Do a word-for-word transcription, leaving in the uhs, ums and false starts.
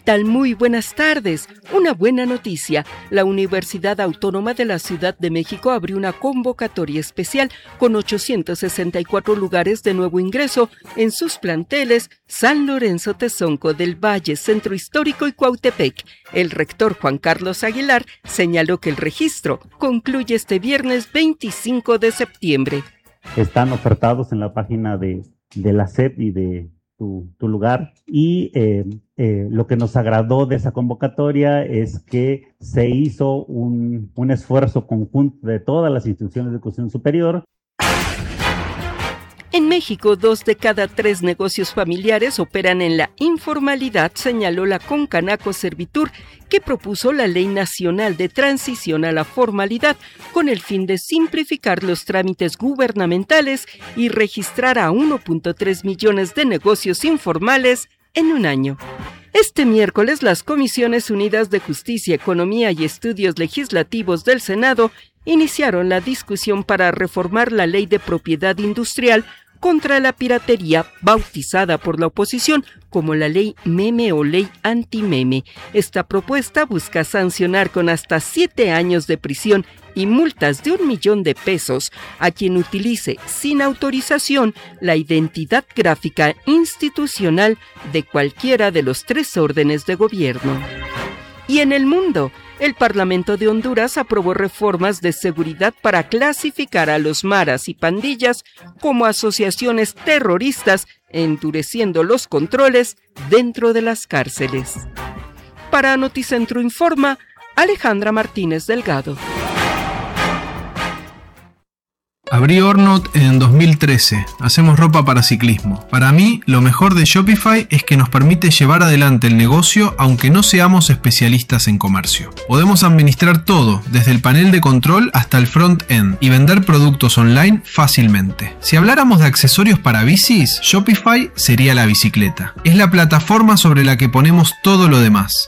tal? Muy buenas tardes. Una buena noticia. La Universidad Autónoma de la Ciudad de México abrió una convocatoria especial con ochocientos sesenta y cuatro lugares de nuevo ingreso en sus planteles San Lorenzo Tezonco del Valle, Centro Histórico y Cuautepec. El rector Juan Carlos Aguilar señaló que el registro concluye este viernes veinticinco de septiembre. Están ofertados en la página de, de la S E P y de tu, tu lugar. Y eh, eh, lo que nos agradó de esa convocatoria es que se hizo un, un esfuerzo conjunto de todas las instituciones de educación superior. En México, dos de cada tres negocios familiares operan en la informalidad, señaló la Concanaco Servitur, que propuso la Ley Nacional de Transición a la Formalidad con el fin de simplificar los trámites gubernamentales y registrar a uno punto tres millones de negocios informales en un año. Este miércoles, las Comisiones Unidas de Justicia, Economía y Estudios Legislativos del Senado iniciaron la discusión para reformar la Ley de Propiedad Industrial contra la piratería, bautizada por la oposición como la Ley Meme o Ley Anti-Meme. Esta propuesta busca sancionar con hasta siete años de prisión y multas de un millón de pesos a quien utilice sin autorización la identidad gráfica institucional de cualquiera de los tres órdenes de gobierno. Y en el mundo, el Parlamento de Honduras aprobó reformas de seguridad para clasificar a los maras y pandillas como asociaciones terroristas, endureciendo los controles dentro de las cárceles. Para Noticentro Informa, Alejandra Martínez Delgado. Abrí Ornot en dos mil trece, hacemos ropa para ciclismo. Para mí, lo mejor de Shopify es que nos permite llevar adelante el negocio aunque no seamos especialistas en comercio. Podemos administrar todo, desde el panel de control hasta el front-end, y vender productos online fácilmente. Si habláramos de accesorios para bicis, Shopify sería la bicicleta. Es la plataforma sobre la que ponemos todo lo demás.